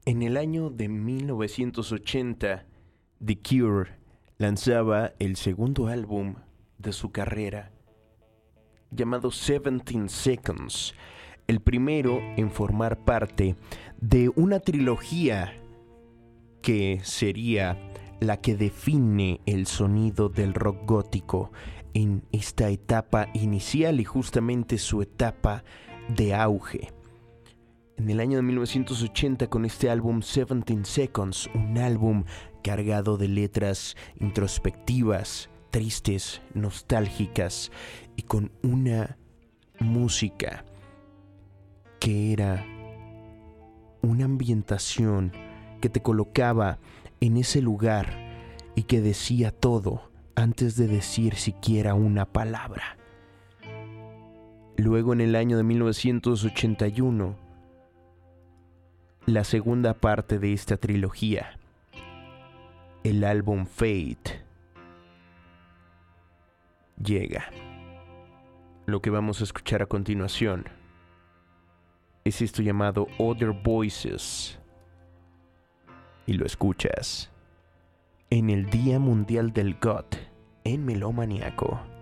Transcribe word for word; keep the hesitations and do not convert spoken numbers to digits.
En el año de mil novecientos ochenta, The Cure lanzaba el segundo álbum de su carrera, llamado Seventeen Seconds, el primero en formar parte de una trilogía que sería la que define el sonido del rock gótico en esta etapa inicial y justamente su etapa de auge. En el año de mil novecientos ochenta, con este álbum Seventeen Seconds, un álbum cargado de letras introspectivas, tristes, nostálgicas y con una música que era una ambientación que te colocaba en ese lugar y que decía todo antes de decir siquiera una palabra. Luego, en el año de mil novecientos ochenta y uno, la segunda parte de esta trilogía, el álbum Fate, llega. Lo que vamos a escuchar a continuación es esto llamado Other Voices, y lo escuchas en el Día Mundial del Goth en Melómaniaco.